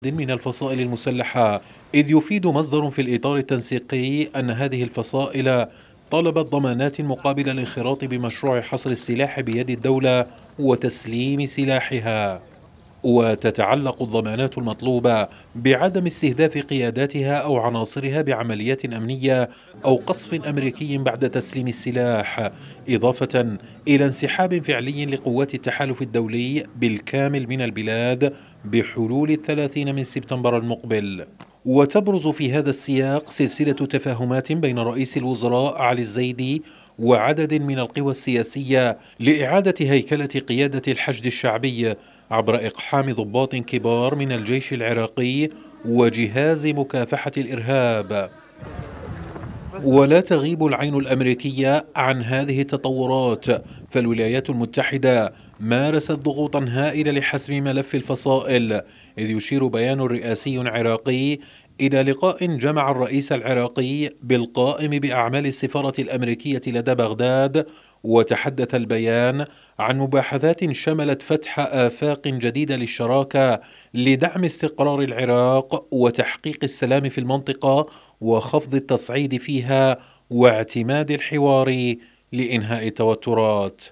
من الفصائل المسلحة، إذ يفيد مصدر في الإطار التنسيقي أن هذه الفصائل طلبت ضمانات مقابل الانخراط بمشروع حصر السلاح بيد الدولة وتسليم سلاحها. وتتعلق الضمانات المطلوبة بعدم استهداف قياداتها أو عناصرها بعمليات أمنية أو قصف أمريكي بعد تسليم السلاح، إضافة إلى انسحاب فعلي لقوات التحالف الدولي بالكامل من البلاد بحلول 30 من سبتمبر المقبل. وتبرز في هذا السياق سلسلة تفاهمات بين رئيس الوزراء علي الزيدي وعدد من القوى السياسية لإعادة هيكلة قيادة الحشد الشعبي عبر إقحام ضباط كبار من الجيش العراقي وجهاز مكافحة الإرهاب. ولا تغيب العين الأمريكية عن هذه التطورات، فالولايات المتحدة مارست ضغوطا هائلة لحسم ملف الفصائل، إذ يشير بيان رئاسي عراقي إلى لقاء جمع الرئيس العراقي بالقائم بأعمال السفارة الأمريكية لدى بغداد. وتحدث البيان عن مباحثات شملت فتح آفاق جديدة للشراكة لدعم استقرار العراق وتحقيق السلام في المنطقة وخفض التصعيد فيها واعتماد الحوار لإنهاء التوترات.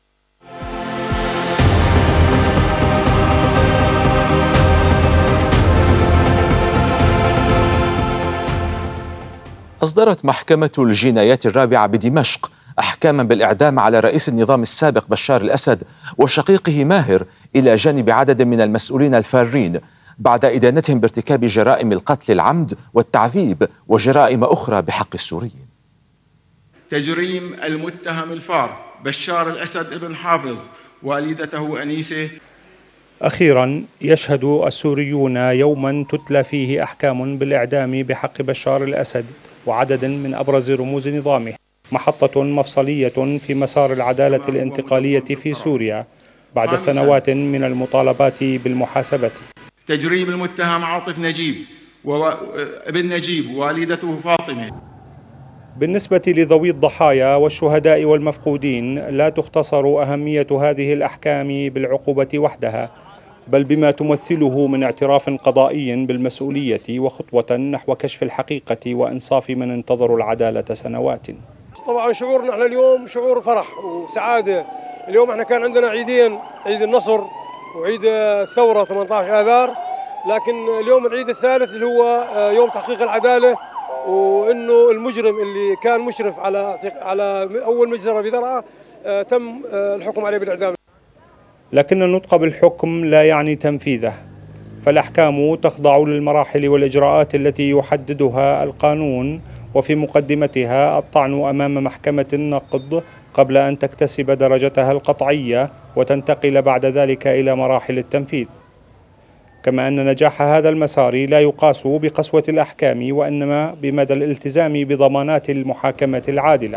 أصدرت محكمة الجنايات الرابعة بدمشق أحكاما بالإعدام على رئيس النظام السابق بشار الأسد وشقيقه ماهر إلى جانب عدد من المسؤولين الفارين بعد إدانتهم بارتكاب جرائم القتل العمد والتعذيب وجرائم أخرى بحق السوريين. تجريم المتهم الفار بشار الأسد ابن حافظ والدته أنيسة. أخيرا يشهد السوريون يوما تتلى فيه أحكام بالإعدام بحق بشار الأسد وعدد من أبرز رموز نظامه، محطة مفصلية في مسار العدالة الانتقالية في سوريا بعد سنوات من المطالبات بالمحاسبة. تجريم المتهم عاطف نجيب وابن نجيب والدته فاطمة. بالنسبة لذوي الضحايا والشهداء والمفقودين لا تختصر أهمية هذه الأحكام بالعقوبة وحدها، بل بما تمثله من اعتراف قضائي بالمسؤولية وخطوة نحو كشف الحقيقة وإنصاف من انتظروا العدالة سنوات. طبعا شعورنا احنا اليوم شعور فرح وسعادة. اليوم احنا كان عندنا عيدين، عيد النصر وعيد الثورة 18 آذار، لكن اليوم العيد الثالث اللي هو يوم تحقيق العدالة، وانه المجرم اللي كان مشرف على اول مجزرة بذرعه تم الحكم عليه بالاعدام. لكن النطق بالحكم لا يعني تنفيذه، فالأحكام تخضع للمراحل والإجراءات التي يحددها القانون، وفي مقدمتها الطعن أمام محكمة النقض قبل أن تكتسب درجتها القطعية وتنتقل بعد ذلك إلى مراحل التنفيذ. كما أن نجاح هذا المسار لا يقاس بقسوة الأحكام وإنما بمدى الالتزام بضمانات المحاكمة العادلة.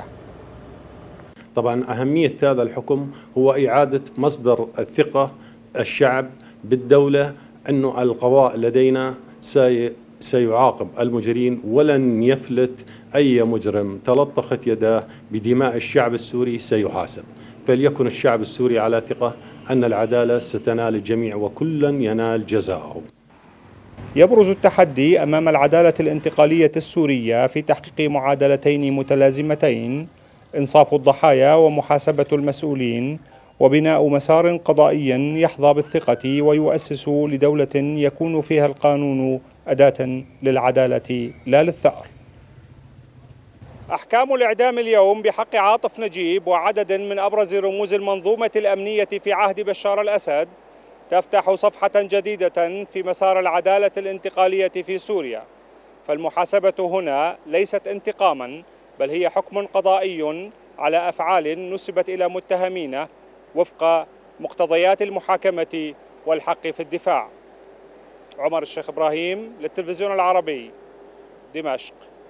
طبعا أهمية هذا الحكم هو إعادة مصدر الثقة الشعب بالدولة، أنه القضاء لدينا سيعاقب المجرمين ولن يفلت أي مجرم تلطخت يداه بدماء الشعب السوري سيحاسب. فليكن الشعب السوري على ثقة أن العدالة ستنال الجميع وكلا ينال جزاءه. يبرز التحدي أمام العدالة الانتقالية السورية في تحقيق معادلتين متلازمتين: إنصاف الضحايا ومحاسبة المسؤولين، وبناء مسار قضائي يحظى بالثقة ويؤسس لدولة يكون فيها القانون أداة للعدالة لا للثأر. أحكام الإعدام اليوم بحق عاطف نجيب وعدد من أبرز رموز المنظومة الأمنية في عهد بشار الأسد تفتح صفحة جديدة في مسار العدالة الانتقالية في سوريا. فالمحاسبة هنا ليست انتقاما، بل هي حكم قضائي على أفعال نسبت إلى متهمين وفق مقتضيات المحاكمة والحق في الدفاع. عمر الشيخ إبراهيم للتلفزيون العربي، دمشق.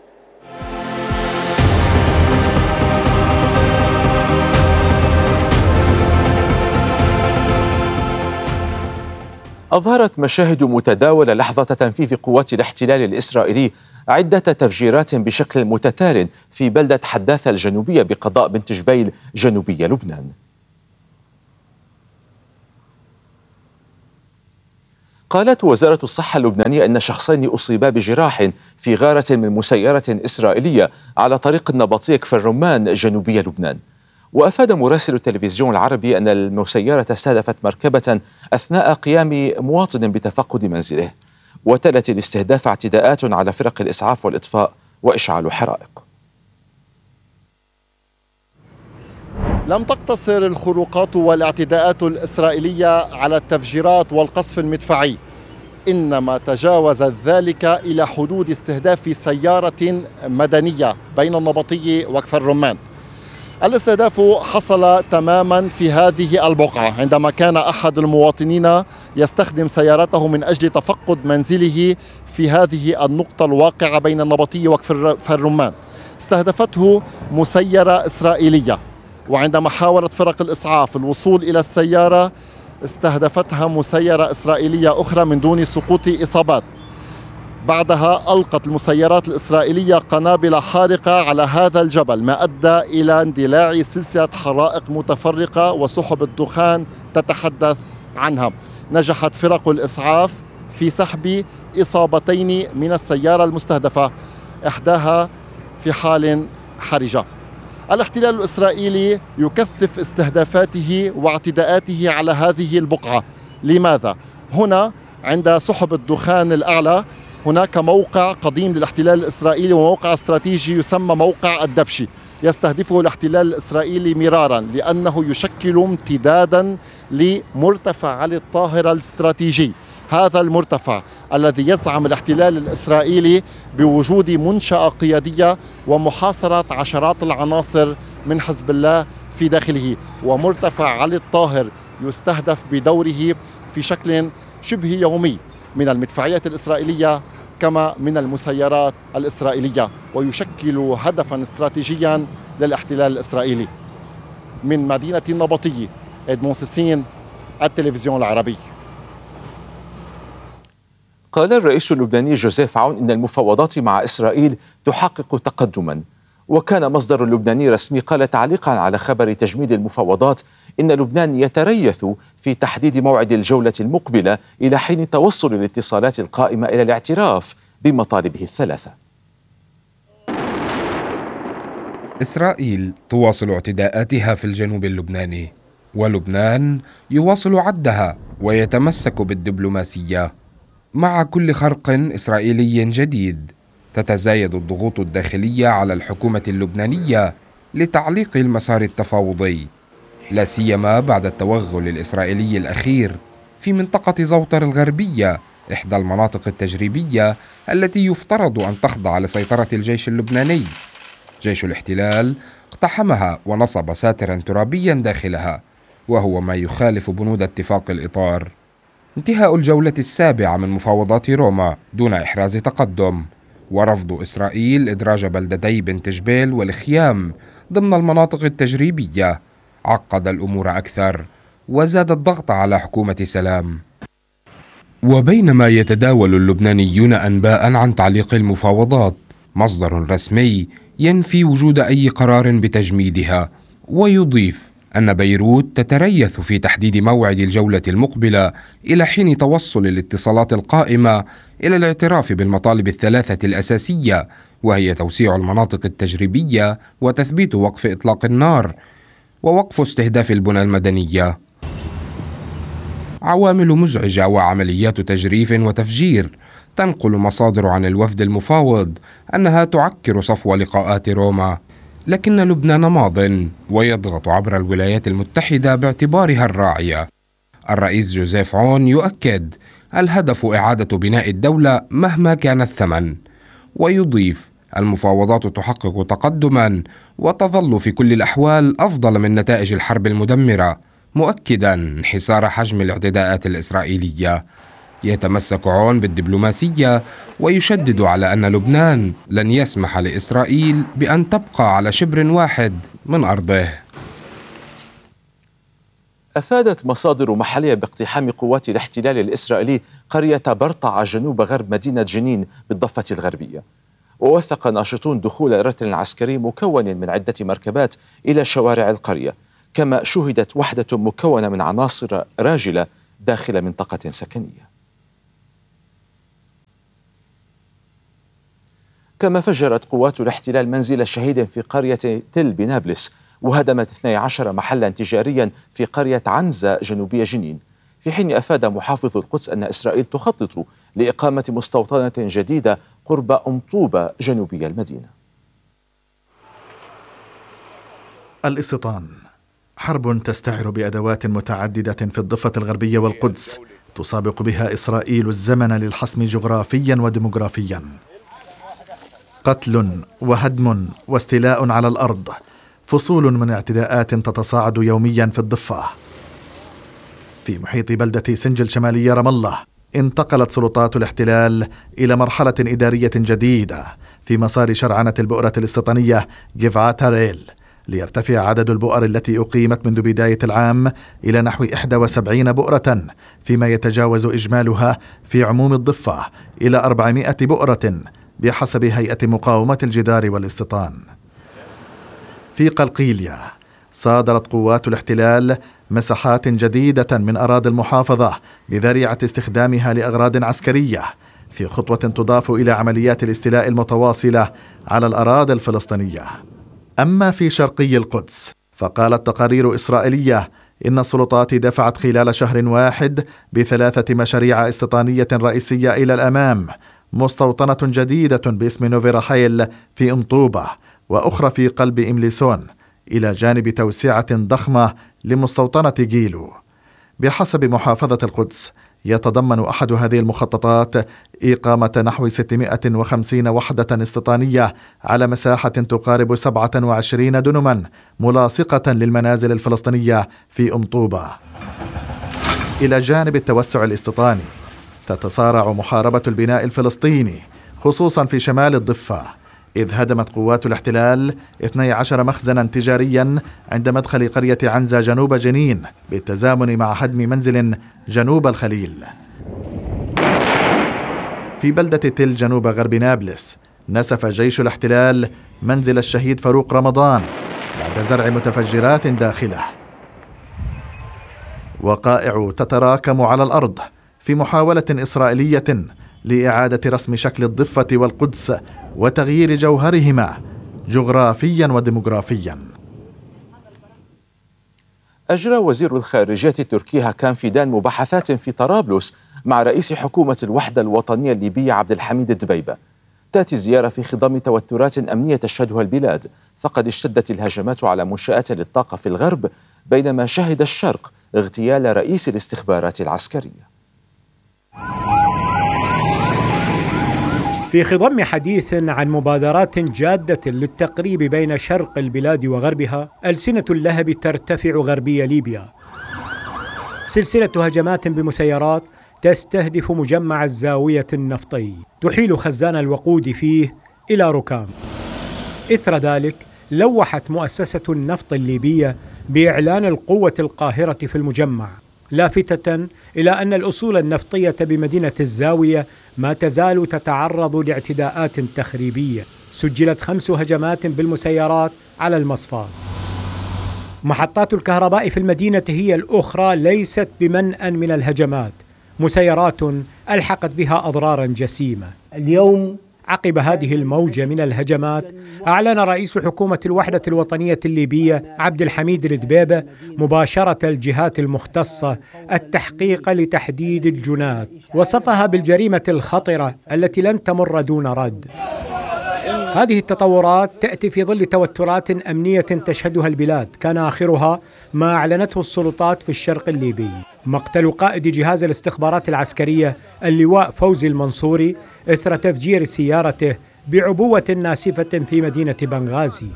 أظهرت مشاهد متداولة لحظة تنفيذ قوات الاحتلال الإسرائيلي عدة تفجيرات بشكل متتال في بلدة حداثة الجنوبية بقضاء بنت جبيل جنوبي لبنان. قالت وزارة الصحة اللبنانية أن شخصين أصيبا بجراح في غارة من مسيرة إسرائيلية على طريق النبطية كفر رمان جنوبي لبنان. وأفاد مراسل التلفزيون العربي أن المسيرة استهدفت مركبة أثناء قيام مواطن بتفقد منزله، وتلت الاستهداف اعتداءات على فرق الإسعاف والإطفاء وإشعال حرائق. لم تقتصر الخروقات والاعتداءات الإسرائيلية على التفجيرات والقصف المدفعي، إنما تجاوزت ذلك إلى حدود استهداف سيارة مدنية بين النبطية وكفر رمان. الاستهداف حصل تماما في هذه البقعة عندما كان أحد المواطنين يستخدم سيارته من أجل تفقد منزله في هذه النقطة الواقعة بين النبطية وكفر رمان. استهدفته مسيرة إسرائيلية، وعندما حاولت فرق الإسعاف الوصول إلى السيارة استهدفتها مسيرة إسرائيلية أخرى من دون سقوط إصابات. بعدها ألقت المسيرات الإسرائيلية قنابل حارقة على هذا الجبل، ما أدى إلى اندلاع سلسلة حرائق متفرقة وسحب الدخان تتحدث عنها. نجحت فرق الإسعاف في سحب إصابتين من السيارة المستهدفة، إحداها في حال حرجة. الاحتلال الإسرائيلي يكثف استهدافاته واعتداءاته على هذه البقعة. لماذا؟ هنا عند سحب الدخان الأعلى هناك موقع قديم للاحتلال الإسرائيلي وموقع استراتيجي يسمى موقع الدبشي، يستهدفه الاحتلال الإسرائيلي مرارا لأنه يشكل امتدادا لمرتفع علي الطاهرة الاستراتيجي. هذا المرتفع الذي يزعم الاحتلال الإسرائيلي بوجود منشأة قيادية ومحاصرة عشرات العناصر من حزب الله في داخله، ومرتفع علي الطاهر يستهدف بدوره في شكل شبه يومي من المدفعية الإسرائيلية كما من المسيرات الإسرائيلية، ويشكل هدفا استراتيجيا للاحتلال الإسرائيلي. من مدينة النبطية، إدمون سيسين، التلفزيون العربي. قال الرئيس اللبناني جوزيف عون إن المفاوضات مع إسرائيل تحقق تقدما. وكان مصدر لبناني رسمي قال تعليقا على خبر تجميد المفاوضات إن لبنان يتريث في تحديد موعد الجولة المقبلة إلى حين توصل الاتصالات القائمة إلى الاعتراف بمطالبه الثلاثة. إسرائيل تواصل اعتداءاتها في الجنوب اللبناني، ولبنان يواصل عدها ويتمسك بالدبلوماسية. مع كل خرق إسرائيلي جديد تتزايد الضغوط الداخلية على الحكومة اللبنانية لتعليق المسار التفاوضي، لا سيما بعد التوغل الإسرائيلي الأخير في منطقة زوطر الغربية، إحدى المناطق التجريبية التي يفترض أن تخضع لسيطرة الجيش اللبناني. جيش الاحتلال اقتحمها ونصب ساترا ترابيا داخلها، وهو ما يخالف بنود اتفاق الإطار. انتهاء الجولة السابعة من مفاوضات روما دون إحراز تقدم، ورفض إسرائيل إدراج بلدتي بنت جبيل والخيام ضمن المناطق التجريبية عقد الأمور أكثر وزاد الضغط على حكومة سلام. وبينما يتداول اللبنانيون أنباء عن تعليق المفاوضات، مصدر رسمي ينفي وجود أي قرار بتجميدها، ويضيف أن بيروت تتريث في تحديد موعد الجولة المقبلة إلى حين توصل الاتصالات القائمة إلى الاعتراف بالمطالب الثلاثة الأساسية، وهي توسيع المناطق التجريبية وتثبيت وقف إطلاق النار ووقف استهداف البنى المدنية. عوامل مزعجة وعمليات تجريف وتفجير. تنقل مصادر عن الوفد المفاوض أنها تعكر صفو لقاءات روما، لكن لبنان ماضٍ ويضغط عبر الولايات المتحدة باعتبارها الراعية. الرئيس جوزيف عون يؤكد الهدف إعادة بناء الدولة مهما كان الثمن، ويضيف المفاوضات تحقق تقدما وتظل في كل الأحوال أفضل من نتائج الحرب المدمرة، مؤكدا انحسار حجم الاعتداءات الإسرائيلية. يتمسك عون بالدبلوماسية ويشدد على أن لبنان لن يسمح لإسرائيل بأن تبقى على شبر واحد من أرضه. أفادت مصادر محلية باقتحام قوات الاحتلال الإسرائيلي قرية برطعة جنوب غرب مدينة جنين بالضفة الغربية. ووثق ناشطون دخول رتل عسكري مكون من عدة مركبات إلى شوارع القرية، كما شهدت وحدة مكونة من عناصر راجلة داخل منطقة سكنية. كما فجرت قوات الاحتلال منزل شهيد في قرية تل بنابلس، وهدمت 12 محلا تجاريا في قرية عنزة جنوبية جنين، في حين أفاد محافظ القدس أن إسرائيل تخطط لإقامة مستوطنة جديدة قرب أم طوبة جنوبي المدينة. الاستيطان حرب تستعر بأدوات متعددة في الضفة الغربية والقدس، تسابق بها إسرائيل الزمن للحسم جغرافيا وديموغرافيا. قتل وهدم واستيلاء على الأرض، فصول من اعتداءات تتصاعد يوميا في الضفة. في محيط بلدة سنجل شمالية رام الله، انتقلت سلطات الاحتلال إلى مرحلة إدارية جديدة في مسار شرعنة البؤرة الاستيطانية جيفعات هاريل، ليرتفع عدد البؤر التي أقيمت منذ بداية العام إلى نحو 71 بؤرة، فيما يتجاوز إجمالها في عموم الضفة إلى 400 بؤرة بحسب هيئة مقاومة الجدار والاستيطان. في قلقيلية صادرت قوات الاحتلال مساحات جديدة من أراضي المحافظة بذريعة استخدامها لأغراض عسكرية، في خطوة تضاف إلى عمليات الاستيلاء المتواصلة على الأراضي الفلسطينية. أما في شرقي القدس، فقالت تقارير إسرائيلية إن السلطات دفعت خلال شهر واحد ب3 مشاريع استيطانية رئيسية إلى الأمام، مستوطنة جديدة باسم نوفي رحيل في أم طوبة، وأخرى في قلب إمليسون، إلى جانب توسعة ضخمة لمستوطنة جيلو. بحسب محافظة القدس، يتضمن أحد هذه المخططات إقامة نحو 650 وحدة استيطانية على مساحة تقارب 27 دنما ملاصقة للمنازل الفلسطينية في أم طوبة. إلى جانب التوسع الاستيطاني، تتصارع محاربة البناء الفلسطيني خصوصا في شمال الضفة، إذ هدمت قوات الاحتلال 12 مخزنا تجاريا عند مدخل قرية عنزة جنوب جنين، بالتزامن مع هدم منزل جنوب الخليل. في بلدة تل جنوب غرب نابلس، نسف جيش الاحتلال منزل الشهيد فاروق رمضان بعد زرع متفجرات داخله. وقائع تتراكم على الأرض في محاولة إسرائيلية لإعادة رسم شكل الضفة والقدس وتغيير جوهرهما جغرافيا وديموغرافيا. أجرى وزير الخارجية التركي هاكان فيدان مباحثات في طرابلس مع رئيس حكومة الوحدة الوطنية الليبية عبد الحميد الدبيبة. تأتي الزيارة في خضم توترات أمنية تشهدها البلاد، فقد اشتدت الهجمات على منشآت للطاقة في الغرب، بينما شهد الشرق اغتيال رئيس الاستخبارات العسكرية. في خضم حديث عن مبادرات جادة للتقريب بين شرق البلاد وغربها، ألسنة اللهب ترتفع غربي ليبيا. سلسلة هجمات بمسيرات تستهدف مجمع الزاوية النفطي، تحيل خزان الوقود فيه إلى ركام. إثر ذلك لوحت مؤسسة النفط الليبية بإعلان القوة القاهرة في المجمع، لافتة إلى أن الأصول النفطية بمدينة الزاوية ما تزال تتعرض لاعتداءات تخريبية. سجلت 5 هجمات بالمسيرات على المصفاة. محطات الكهرباء في المدينة هي الأخرى ليست بمنأى من الهجمات، مسيرات ألحقت بها أضرارا جسيمة. اليوم عقب هذه الموجة من الهجمات، أعلن رئيس حكومة الوحدة الوطنية الليبية عبد الحميد الدبيبة مباشرة الجهات المختصة التحقيق لتحديد الجنات، وصفها بالجريمة الخطرة التي لن تمر دون رد. هذه التطورات تأتي في ظل توترات أمنية تشهدها البلاد، كان آخرها ما أعلنته السلطات في الشرق الليبي، مقتل قائد جهاز الاستخبارات العسكرية اللواء فوزي المنصوري إثر تفجير سيارته بعبوة ناسفة في مدينة بنغازي.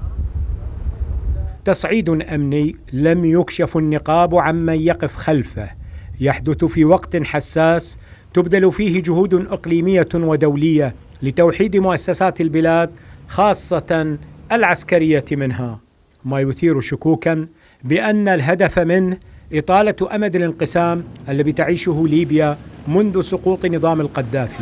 تصعيد أمني لم يكشف النقاب عمن يقف خلفه، يحدث في وقت حساس تبذل فيه جهود إقليمية ودولية لتوحيد مؤسسات البلاد، خاصة العسكرية منها، ما يثير شكوكا بأن الهدف منه إطالة أمد الانقسام الذي تعيشه ليبيا منذ سقوط نظام القذافي.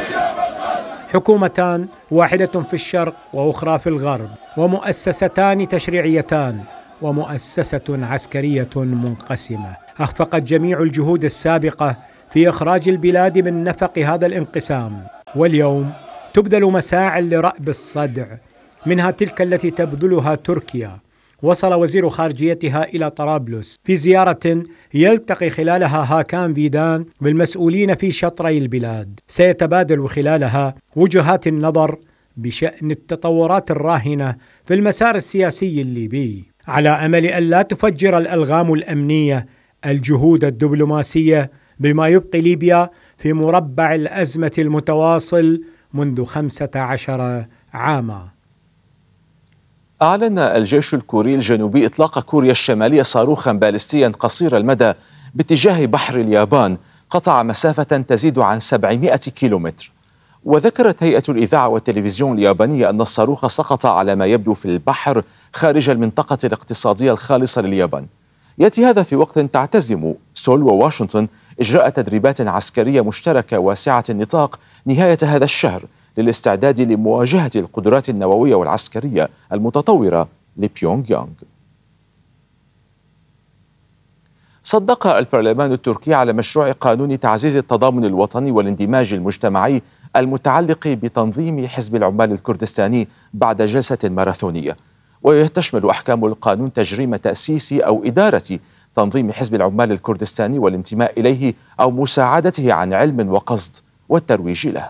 حكومتان، واحدة في الشرق وأخرى في الغرب، ومؤسستان تشريعيتان ومؤسسة عسكرية منقسمة، أخفقت جميع الجهود السابقة في إخراج البلاد من نفق هذا الانقسام. واليوم تبذل مساعٍ لرأب الصدع، منها تلك التي تبذلها تركيا. وصل وزير خارجيتها إلى طرابلس في زيارة يلتقي خلالها هاكان فيدان بالمسؤولين في شطري البلاد، سيتبادل خلالها وجهات النظر بشأن التطورات الراهنة في المسار السياسي الليبي، على أمل أن لا تفجر الألغام الأمنية الجهود الدبلوماسية بما يبقي ليبيا في مربع الأزمة المتواصل منذ 15 عاما. أعلن الجيش الكوري الجنوبي إطلاق كوريا الشمالية صاروخا باليستيا قصير المدى باتجاه بحر اليابان قطع مسافة تزيد عن 700 كيلومتر. وذكرت هيئة الإذاعة والتلفزيون اليابانية أن الصاروخ سقط على ما يبدو في البحر خارج المنطقة الاقتصادية الخالصة لليابان. يأتي هذا في وقت تعتزم سول وواشنطن إجراء تدريبات عسكرية مشتركة واسعة النطاق نهاية هذا الشهر للاستعداد لمواجهة القدرات النووية والعسكرية المتطورة لبيونغ يانغ. صدق البرلمان التركي على مشروع قانون تعزيز التضامن الوطني والاندماج المجتمعي المتعلق بتنظيم حزب العمال الكردستاني بعد جلسة ماراثونية، ويتشمل أحكام القانون تجريم تأسيس أو إدارة تنظيم حزب العمال الكردستاني والانتماء إليه أو مساعدته عن علم وقصد والترويج له.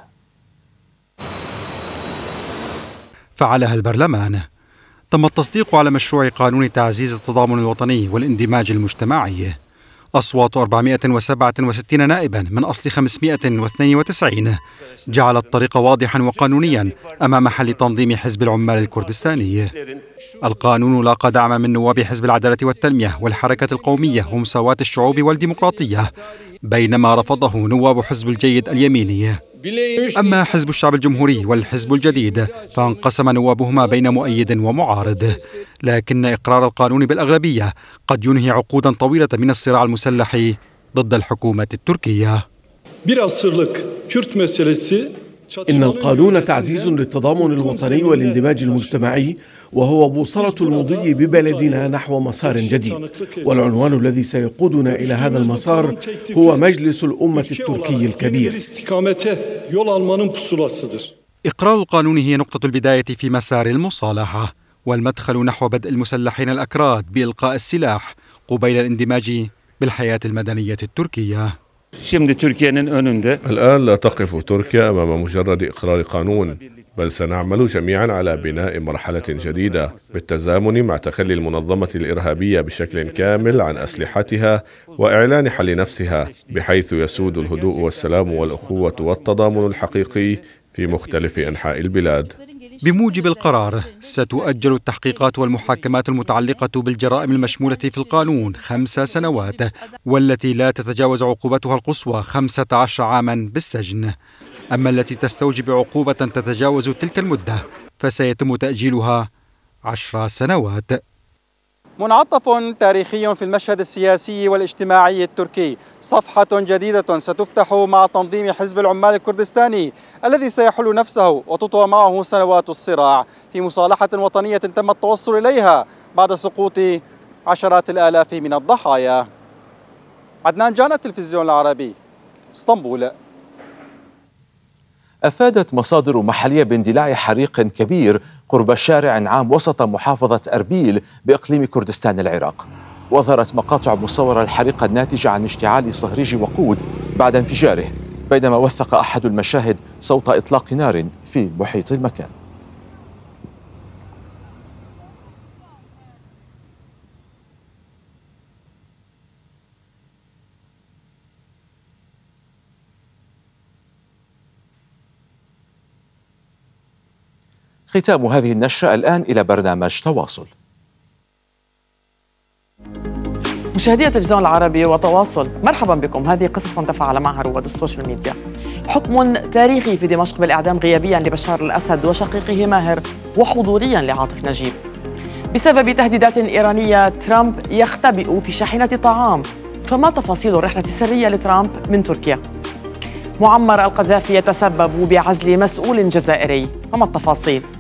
فعلها البرلمان. تم التصديق على مشروع قانون تعزيز التضامن الوطني والاندماج المجتمعي. أصوات 467 نائبا من أصل 592 جعل الطريق واضحا وقانونيا أمام حل تنظيم حزب العمال الكردستاني. القانون لاقى دعما من نواب حزب العدالة والتنمية والحركة القومية ومساواة الشعوب والديمقراطية، بينما رفضه نواب حزب الجيد اليميني. أما حزب الشعب الجمهوري والحزب الجديد فانقسم نوابهما بين مؤيد ومعارض، لكن إقرار القانون بالأغلبية قد ينهي عقودا طويلة من الصراع المسلح ضد الحكومة التركية. إن القانون تعزيز للتضامن الوطني والاندماج المجتمعي، وهو بوصلة المضي ببلدنا نحو مسار جديد، والعنوان الذي سيقودنا إلى هذا المسار هو مجلس الأمة التركي الكبير. إقرار القانون هي نقطة البداية في مسار المصالحة والمدخل نحو بدء المسلحين الأكراد بإلقاء السلاح قبيل الاندماج بالحياة المدنية التركية. الآن لا تقف تركيا أمام مجرد إقرار قانون، بل سنعمل جميعا على بناء مرحلة جديدة بالتزامن مع تخلي المنظمة الإرهابية بشكل كامل عن أسلحتها وإعلان حل نفسها، بحيث يسود الهدوء والسلام والأخوة والتضامن الحقيقي في مختلف أنحاء البلاد. بموجب القرار ستؤجل التحقيقات والمحاكمات المتعلقة بالجرائم المشمولة في القانون 5 سنوات، والتي لا تتجاوز عقوبتها القصوى 15 عاما بالسجن. أما التي تستوجب عقوبة تتجاوز تلك المدة فسيتم تأجيلها 10 سنوات. منعطف تاريخي في المشهد السياسي والاجتماعي التركي، صفحة جديدة ستفتح مع تنظيم حزب العمال الكردستاني الذي سيحل نفسه وتطوى معه سنوات الصراع في مصالحة وطنية تم التوصل إليها بعد سقوط عشرات الآلاف من الضحايا. عدنان جان، التلفزيون العربي، اسطنبول. أفادت مصادر محلية باندلاع حريق كبير قرب شارع عام وسط محافظة أربيل بإقليم كردستان العراق. وظهرت مقاطع مصورة الحريق الناتج عن اشتعال صهريج وقود بعد انفجاره، بينما وثق أحد المشاهد صوت إطلاق نار في محيط المكان. ختام هذه النشرة. الآن إلى برنامج تواصل. مشاهدي التلفزيون العربي وتواصل، مرحبا بكم. هذه قصص تفاعل معها رواد السوشيال ميديا. حكم تاريخي في دمشق بالإعدام غيابيا لبشار الأسد وشقيقه ماهر وحضوريا لعاطف نجيب. بسبب تهديدات إيرانية ترامب يختبئ في شاحنة طعام، فما تفاصيل الرحلة السرية لترامب من تركيا؟ معمر القذافي يتسبب بعزل مسؤول جزائري، وما التفاصيل؟